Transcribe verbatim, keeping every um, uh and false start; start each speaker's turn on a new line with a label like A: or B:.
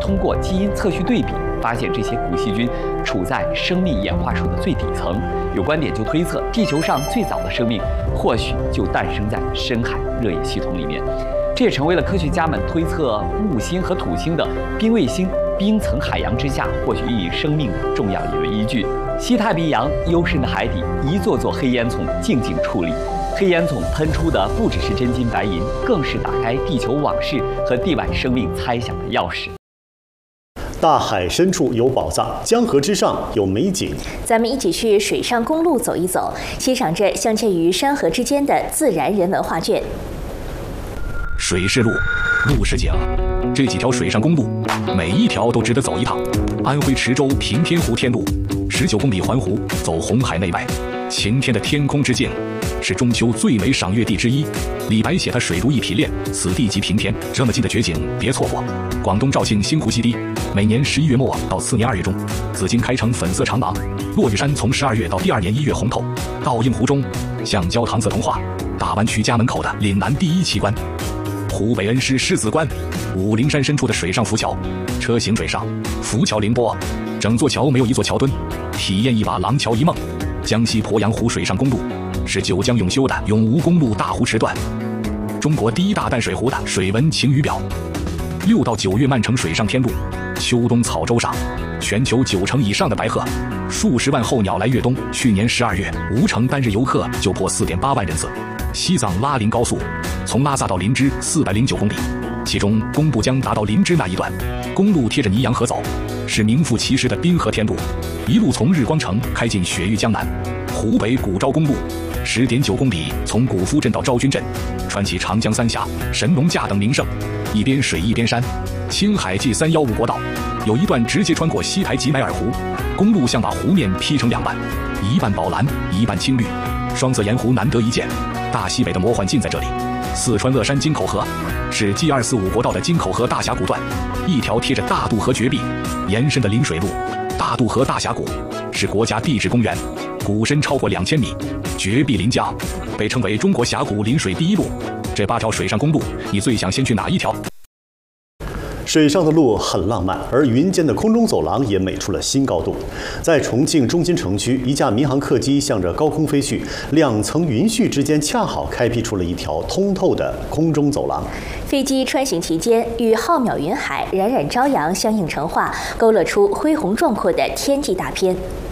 A: 通过基因测序对比，发现这些古细菌处在生命演化树的最底层。有观点就推测，地球上最早的生命或许就诞生在深海热液系统里面。这也成为了科学家们推测木星和土星的冰卫星冰层海洋之下或许孕育生命的重要理论依据。西太平洋幽深的海底，一座座黑烟囱静静矗立。黑烟囱喷出的不只是真金白银，更是打开地球往事和地外生命猜想的钥匙。
B: 大海深处有宝藏，江河之上有美景。
C: 咱们一起去水上公路走一走，欣赏着镶嵌于山河之间的自然人文画卷。
D: 水是路，路是景，这几条水上公路，每一条都值得走一趟。安徽池州平天湖天路，十九公里环湖，走红海内外，晴天的天空之境，是中秋最美赏月地之一。李白写他水陆一匹练，此地即平天，这么近的绝景别错过。广东肇庆星湖溪堤，每年十一月末到次年二月中，紫荆开成粉色长廊，落玉山从十二月到第二年一月红透，倒映湖中，橡胶糖色童话。大湾区家门口的岭南第一奇观，湖北恩施狮子关，武陵山深处的水上浮桥，车行水上，浮桥凌波，整座桥没有一座桥墩，体验一把廊桥一梦。江西鄱阳湖水上公路是九江永修的永吴公路大湖池段，中国第一大淡水湖的水文晴雨表。六到九月漫城水上天路，秋冬草洲上，全球九成以上的白鹤，数十万候鸟来越冬。去年十二月，吴城单日游客就破四点八万人次。西藏拉林高速，从拉萨到林芝四百零九公里，其中公布江达到林芝那一段，公路贴着尼洋河走，是名副其实的滨河天路，一路从日光城开进雪域江南。湖北古昭公路十点九公里，从古夫镇到昭君镇，穿起长江三峡、神农架等名胜，一边水一边山。青海 G 三一五国道有一段直接穿过西台吉乃尔湖，公路像把湖面劈成两半，一半宝蓝，一半青绿，双色盐湖难得一见。大西北的魔幻尽在这里。四川乐山金口河是 G 二四五国道的金口河大峡谷段，一条贴着大渡河绝壁延伸的临水路。大渡河大峡谷是国家地质公园，谷深超过两千米，绝壁临江，被称为中国峡谷临水第一路。这八条水上公路，你最想先去哪一条？
B: 水上的路很浪漫，而云间的空中走廊也美出了新高度。在重庆中心城区，一架民航客机向着高空飞去，两层云絮之间恰好开辟出了一条通透的空中走廊。
C: 飞机穿行期间，与浩渺云海、冉冉朝阳相映成画，勾勒出恢宏壮阔的天际大片。